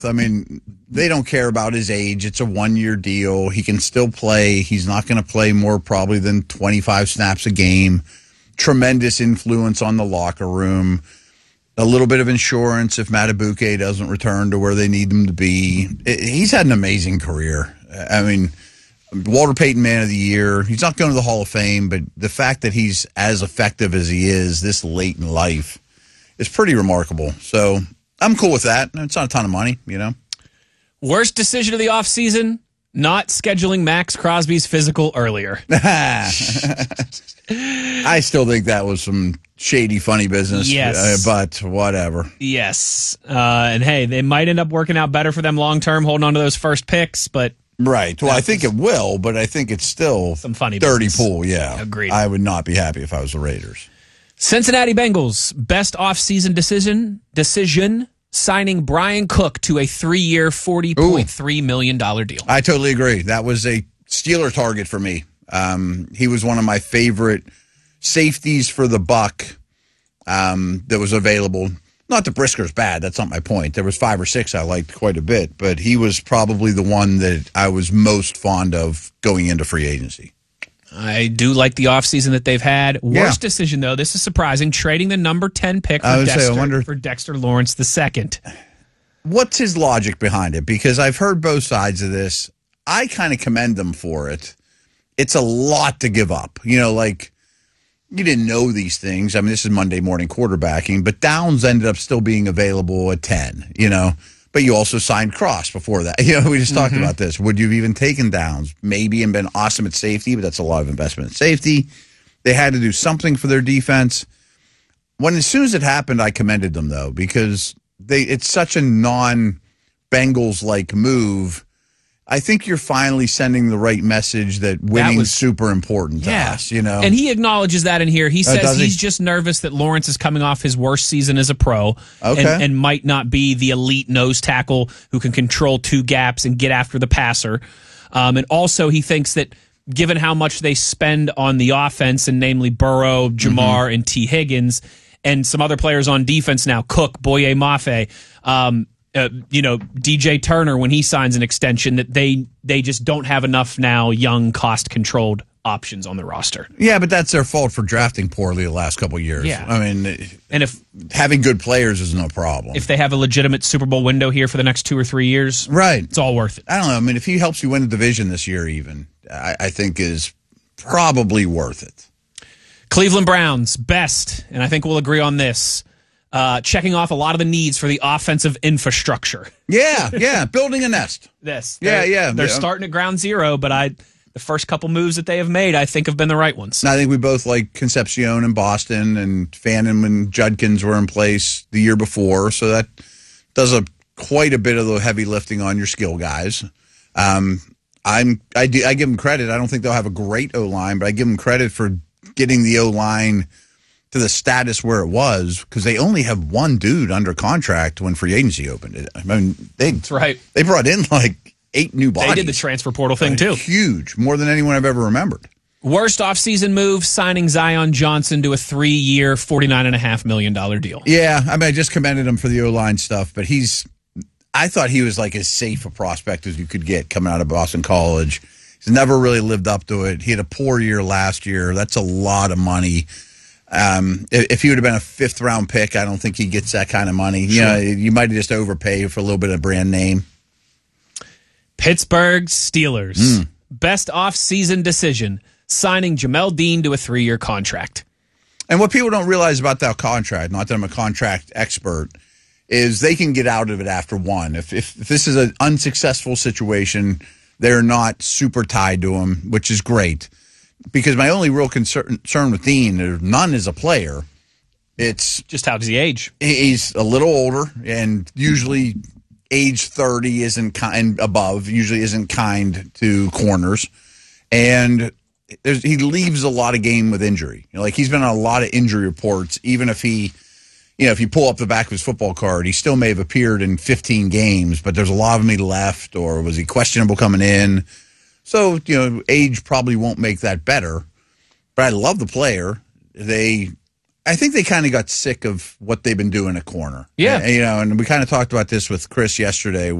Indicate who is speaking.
Speaker 1: I mean, they don't care about his age. It's a one-year deal. He can still play. He's not going to play more probably than 25 snaps a game. Tremendous influence on the locker room. A little bit of insurance if Matabuke doesn't return to where they need him to be. He's had an amazing career. I mean, Walter Payton Man of the Year. He's not going to the Hall of Fame, but the fact that he's as effective as he is this late in life is pretty remarkable. So I'm cool with that. It's not a ton of money, you know.
Speaker 2: Worst decision of the offseason, not scheduling Max Crosby's physical earlier.
Speaker 1: I still think that was some shady, funny business.
Speaker 2: Yes.
Speaker 1: But whatever.
Speaker 2: Yes. And hey, they might end up working out better for them long term, holding on to those first picks, but.
Speaker 1: Right. Well, I think it will, but I think it's still
Speaker 2: some funny
Speaker 1: dirty
Speaker 2: business.
Speaker 1: pool, yeah.
Speaker 2: Agreed.
Speaker 1: I would not be happy if I was the Raiders.
Speaker 2: Cincinnati Bengals, best offseason decision, signing Brian Cook to a 3-year, $40.3 million deal.
Speaker 1: I totally agree. That was a Steeler target for me. He was one of my favorite safeties for the buck that was available. Not that Brisker's bad. That's not my point. There was 5 or 6 I liked quite a bit, but he was probably the one that I was most fond of going into free agency.
Speaker 2: I do like the offseason that they've had. Worst decision, though, this is surprising, trading the number 10 pick for Dexter Lawrence II.
Speaker 1: What's his logic behind it? Because I've heard both sides of this. I kind of commend them for it. It's a lot to give up. You know, like, you didn't know these things. I mean, this is Monday morning quarterbacking, but Downs ended up still being available at 10, you know. But you also signed Cross before that. You know, we just talked about this. Would you have even taken Downs? Maybe and been awesome at safety, but that's a lot of investment in safety. They had to do something for their defense. As soon as it happened, I commended them, though, because it's such a non-Bengals-like move. I think you're finally sending the right message that winning's super important to us, you know.
Speaker 2: And he acknowledges that in here. He says he's just nervous that Lawrence is coming off his worst season as a pro and might not be the elite nose tackle who can control 2 gaps and get after the passer. And also he thinks that given how much they spend on the offense, and namely Burrow, Jamar, and T. Higgins, and some other players on defense now, Cook, Boye Mafe, DJ Turner, when he signs an extension, that they just don't have enough now young, cost-controlled options on the roster.
Speaker 1: Yeah, but that's their fault for drafting poorly the last couple of years.
Speaker 2: Yeah.
Speaker 1: I mean,
Speaker 2: and if
Speaker 1: having good players is no problem.
Speaker 2: If they have a legitimate Super Bowl window here for the next 2 or 3 years,
Speaker 1: right,
Speaker 2: it's all worth it.
Speaker 1: I don't know. I mean, if he helps you win the division this year even, I think is probably worth it.
Speaker 2: Cleveland Browns, best, and I think we'll agree on this, checking off a lot of the needs for the offensive infrastructure.
Speaker 1: Yeah, building a nest.
Speaker 2: They're starting at ground zero, but the first couple moves that they have made, I think, have been the right ones.
Speaker 1: I think we both like Concepcion in Boston, and Fannin and Judkins were in place the year before, so that does quite a bit of the heavy lifting on your skill guys. I give them credit. I don't think they'll have a great O-line, but I give them credit for getting the O-line to the status where it was, because they only have one dude under contract when free agency opened. I mean,
Speaker 2: that's right.
Speaker 1: They brought in like 8 new bodies.
Speaker 2: They did the transfer portal thing too.
Speaker 1: Huge, more than anyone I've ever remembered.
Speaker 2: Worst offseason move, signing Zion Johnson to a 3-year, $49.5 million deal.
Speaker 1: Yeah, I mean, I just commended him for the O-line stuff, but I thought he was like as safe a prospect as you could get coming out of Boston College. He's never really lived up to it. He had a poor year last year. That's a lot of money. If he would have been a 5th-round pick, I don't think he gets that kind of money. Sure. You know, you might have just overpaid for a little bit of brand name.
Speaker 2: Pittsburgh Steelers. Best off-season decision, signing Jamel Dean to a 3-year contract.
Speaker 1: And what people don't realize about that contract, not that I'm a contract expert, is they can get out of it after one. If this is an unsuccessful situation, they're not super tied to him, which is great. Because my only real concern with Dean, there's none as a player. It's
Speaker 2: just how does he age?
Speaker 1: He's a little older, and usually age 30 and above usually isn't kind to corners, and he leaves a lot of game with injury. You know, like he's been on a lot of injury reports. Even if if you pull up the back of his football card, he still may have appeared in 15 games, but there's a lot of them he left, or was he questionable coming in? So, age probably won't make that better, but I love the player. I think they kind of got sick of what they've been doing at corner.
Speaker 2: Yeah.
Speaker 1: And we kind of talked about this with Chris yesterday